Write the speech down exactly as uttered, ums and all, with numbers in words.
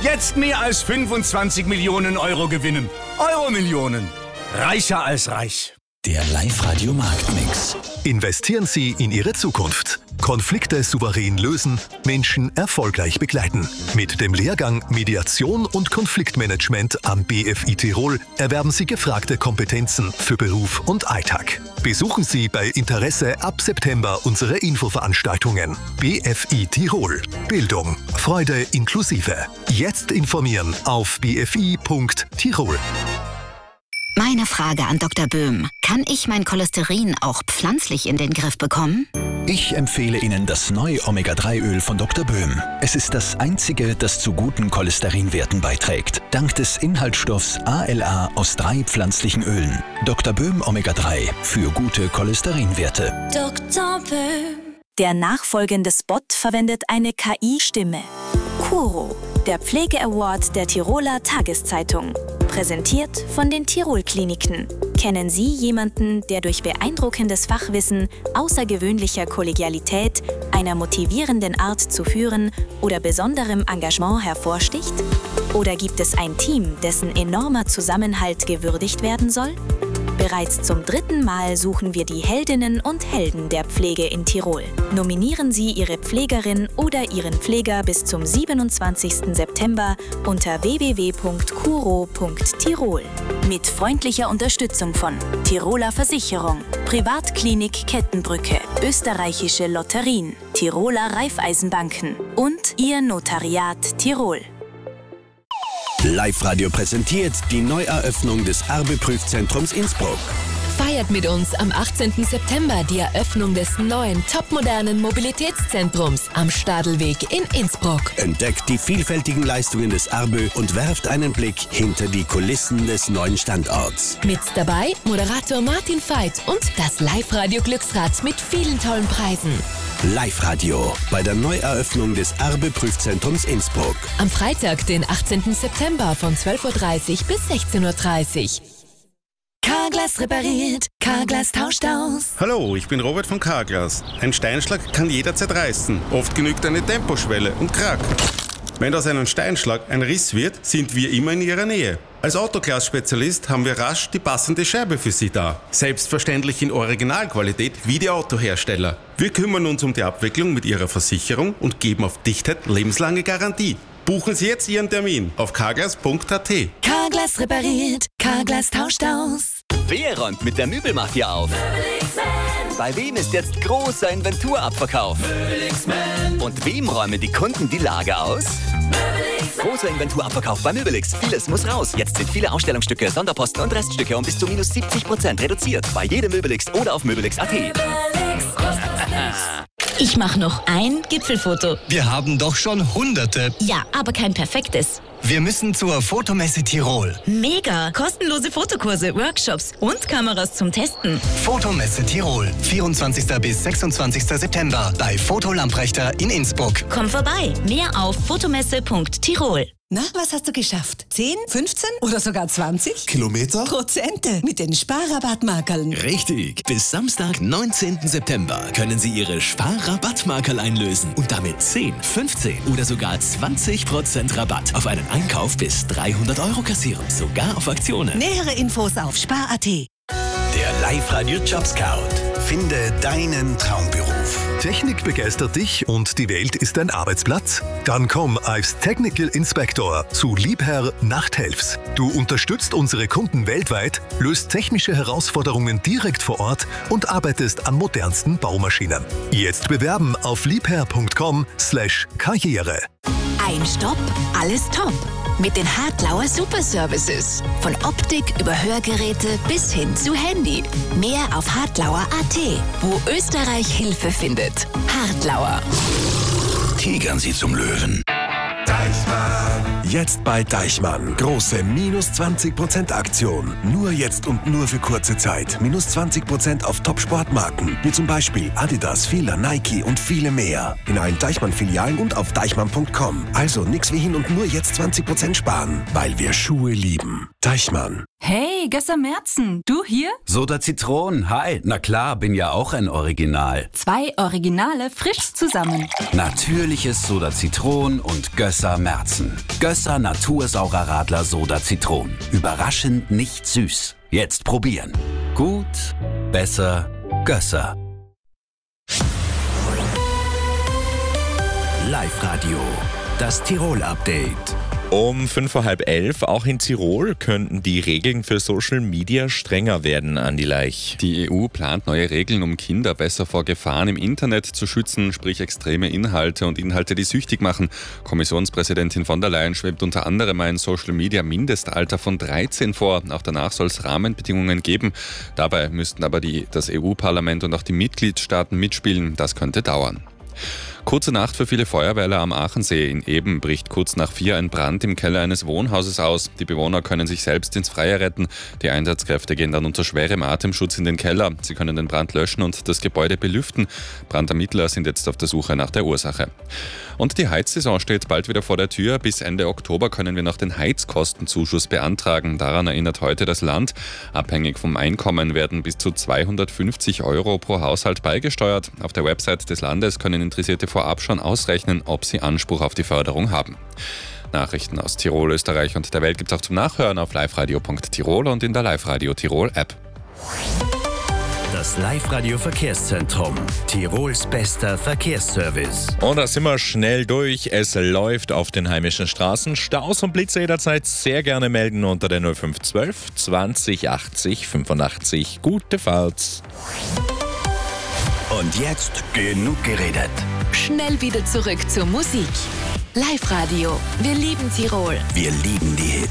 Jetzt mehr als fünfundzwanzig Millionen Euro gewinnen. Euro-Millionen. Reicher als reich. Der Live-Radio Marktmix. Investieren Sie in Ihre Zukunft. Konflikte souverän lösen, Menschen erfolgreich begleiten. Mit dem Lehrgang Mediation und Konfliktmanagement am B F I Tirol erwerben Sie gefragte Kompetenzen für Beruf und Alltag. Besuchen Sie bei Interesse ab September unsere Infoveranstaltungen. B F I Tirol. Bildung, Freude inklusive. Jetzt informieren auf b f i punkt tirol. Meine Frage an Doktor Böhm. Kann ich mein Cholesterin auch pflanzlich in den Griff bekommen? Ich empfehle Ihnen das neue Omega drei Öl von Doktor Böhm. Es ist das einzige, das zu guten Cholesterinwerten beiträgt. Dank des Inhaltsstoffs A L A aus drei pflanzlichen Ölen. Doktor Böhm Omega drei für gute Cholesterinwerte. Doktor Böhm. Der nachfolgende Spot verwendet eine K I-Stimme. Kuro, der Pflege-Award der Tiroler Tageszeitung. Präsentiert von den Tirol-Kliniken. Kennen Sie jemanden, der durch beeindruckendes Fachwissen, außergewöhnlicher Kollegialität, einer motivierenden Art zu führen oder besonderem Engagement hervorsticht? Oder gibt es ein Team, dessen enormer Zusammenhalt gewürdigt werden soll? Bereits zum dritten Mal suchen wir die Heldinnen und Helden der Pflege in Tirol. Nominieren Sie Ihre Pflegerin oder Ihren Pfleger bis zum siebenundzwanzigsten September unter w w w punkt kuro punkt tirol. Mit freundlicher Unterstützung von Tiroler Versicherung, Privatklinik Kettenbrücke, Österreichische Lotterien, Tiroler Raiffeisenbanken und Ihr Notariat Tirol. Live-Radio präsentiert die Neueröffnung des Erbe-Prüfzentrums Innsbruck. Feiert mit uns am achtzehnten September die Eröffnung des neuen, topmodernen Mobilitätszentrums am Stadelweg in Innsbruck. Entdeckt die vielfältigen Leistungen des Erbe und werft einen Blick hinter die Kulissen des neuen Standorts. Mit dabei Moderator Martin Veit und das Live-Radio Glücksrad mit vielen tollen Preisen. Live-Radio bei der Neueröffnung des Erbe-Prüfzentrums Innsbruck. Am Freitag, den achtzehnten September von zwölf Uhr dreißig bis sechzehn Uhr dreißig. Carglass repariert, Carglass tauscht aus. Hallo, ich bin Robert von Carglass. Ein Steinschlag kann jederzeit reißen. Oft genügt eine Temposchwelle und krack. Wenn aus einem Steinschlag ein Riss wird, sind wir immer in Ihrer Nähe. Als Autoglas-Spezialist haben wir rasch die passende Scheibe für Sie da. Selbstverständlich in Originalqualität wie die Autohersteller. Wir kümmern uns um die Abwicklung mit Ihrer Versicherung und geben auf Dichtheit lebenslange Garantie. Buchen Sie jetzt Ihren Termin auf carglass punkt a t. Carglass repariert, Carglass tauscht aus. Wer räumt mit der Möbelmafia auf? Bei wem ist jetzt großer Inventurabverkauf? Und wem räumen die Kunden die Lager aus? Großer Inventurabverkauf bei Möbelix. Vieles muss raus. Jetzt sind viele Ausstellungsstücke, Sonderposten und Reststücke um bis zu minus siebzig Prozent reduziert. Bei jedem Möbelix oder auf möbelix punkt a t. Ich mache noch ein Gipfelfoto. Wir haben doch schon Hunderte. Ja, aber kein perfektes. Wir müssen zur Fotomesse Tirol. Mega! Kostenlose Fotokurse, Workshops und Kameras zum Testen. Fotomesse Tirol. vierundzwanzigsten bis sechsundzwanzigsten September bei Foto Lamprechter in Innsbruck. Komm vorbei. Mehr auf fotomesse punkt tirol. Na, was hast du geschafft? zehn, fünfzehn oder sogar zwanzig? Kilometer? Prozente mit den Sparrabattmarkerln. Richtig. Bis Samstag, neunzehnten September können Sie Ihre Sparrabattmarkerl einlösen und damit zehn, fünfzehn oder sogar zwanzig Prozent Rabatt auf einen Einkauf bis dreihundert Euro kassieren. Sogar auf Aktionen. Nähere Infos auf spar punkt a t. Der Live-Radio Job Scout. Finde deinen Traumberuf. Technik begeistert dich und die Welt ist dein Arbeitsplatz? Dann komm als Technical Inspector zu Liebherr Nachthelfs. Du unterstützt unsere Kunden weltweit, löst technische Herausforderungen direkt vor Ort und arbeitest an modernsten Baumaschinen. Jetzt bewerben auf liebherr punkt com slash karriere. Ein Stopp, alles top. Mit den Hartlauer Super Services. Von Optik über Hörgeräte bis hin zu Handy. Mehr auf hartlauer punkt a t, wo Österreich Hilfe findet. Hartlauer. Tigern Sie zum Löwen. Deichmann. Jetzt bei Deichmann. Große minus zwanzig Prozent Aktion. Nur jetzt und nur für kurze Zeit. Minus zwanzig Prozent auf Top-Sportmarken. Wie zum Beispiel Adidas, Fila, Nike und viele mehr. In allen Deichmann-Filialen und auf deichmann punkt com. Also nix wie hin und nur jetzt zwanzig Prozent sparen. Weil wir Schuhe lieben. Deichmann. Hey, Gösser Merzen, du hier? Soda Zitron, hi. Na klar, bin ja auch ein Original. Zwei Originale frisch zusammen. Natürliches Soda Zitron und Gösser Merzen. Gösser Gösser Natursaurer Radler Soda Zitron. Überraschend nicht süß. Jetzt probieren. Gut, besser, Gösser. Live-Radio, das Tirol-Update. Um fünf vor halb elf, auch in Tirol, könnten die Regeln für Social Media strenger werden, Andi Leich. Die E U plant neue Regeln, um Kinder besser vor Gefahren im Internet zu schützen, sprich extreme Inhalte und Inhalte, die süchtig machen. Kommissionspräsidentin von der Leyen schwebt unter anderem ein Social Media Mindestalter von dreizehn vor. Auch danach soll es Rahmenbedingungen geben. Dabei müssten aber die, das E U-Parlament und auch die Mitgliedstaaten mitspielen. Das könnte dauern. Kurze Nacht für viele Feuerwehrler am Aachensee. In Eben bricht kurz nach vier ein Brand im Keller eines Wohnhauses aus. Die Bewohner können sich selbst ins Freie retten. Die Einsatzkräfte gehen dann unter schwerem Atemschutz in den Keller. Sie können den Brand löschen und das Gebäude belüften. Brandermittler sind jetzt auf der Suche nach der Ursache. Und die Heizsaison steht bald wieder vor der Tür. Bis Ende Oktober können wir noch den Heizkostenzuschuss beantragen. Daran erinnert heute das Land. Abhängig vom Einkommen werden bis zu zweihundertfünfzig Euro pro Haushalt beigesteuert. Auf der Website des Landes können Interessierte vorab schon ausrechnen, ob sie Anspruch auf die Förderung haben. Nachrichten aus Tirol, Österreich und der Welt gibt es auch zum Nachhören auf liveradio punkt tirol und in der Live-Radio Tirol App. Das Live-Radio-Verkehrszentrum. Tirols bester Verkehrsservice. Und da sind wir schnell durch. Es läuft auf den heimischen Straßen. Staus und Blitze jederzeit sehr gerne melden unter der null fünf zwölf zwanzig achtzig fünfundachtzig. Gute Fahrt. Und jetzt genug geredet. Schnell wieder zurück zur Musik. Live-Radio. Wir lieben Tirol. Wir lieben die Hits.